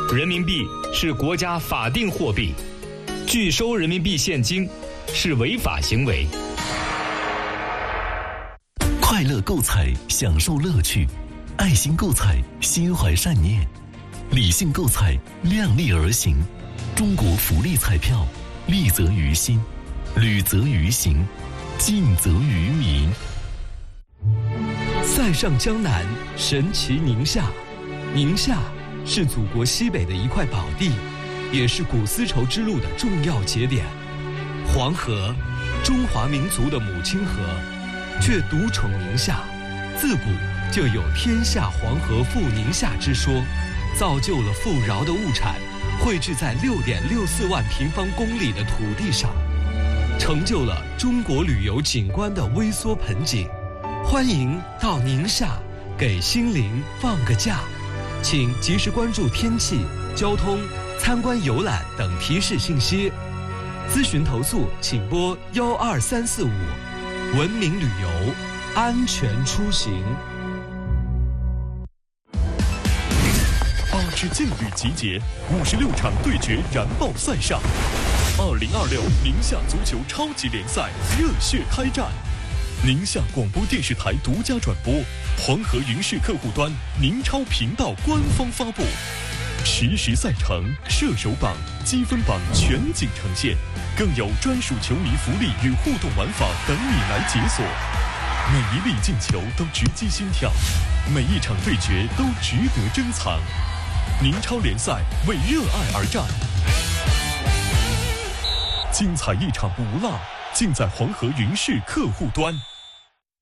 人民币是国家法定货币，拒收人民币现金是违法行为。 快乐购彩，享受乐趣；爱心购彩，心怀善念；理性购彩，量力而行。中国福利彩票，利则于心，履则于行，尽则于民。 塞上江南，神奇宁夏。宁夏是祖国西北的一块宝地，也是古丝绸之路的重要节点。黄河，中华民族的母亲河，却独宠宁夏，自古就有天下黄河赴宁夏之说，造就了富饶的物产汇聚在6.64万平方公里的土地上，成就了中国旅游景观的微缩盆景。欢迎到宁夏给心灵放个假，请及时关注天气、交通、参观游览等提示信息。咨询投诉请拨12345，文明旅游，安全出行。 8支劲旅集结，56场对决燃爆赛上，2026宁夏足球超级联赛热血开战。宁夏广播电视台独家转播，黄河云视客户端、宁超频道官方发布，实时赛程、射手榜、积分榜全景呈现，更有专属球迷福利与互动玩法等你来解锁。每一粒进球都直击心跳，每一场对决都值得珍藏。宁超联赛为热爱而战，精彩一场不落，尽在黄河云视客户端。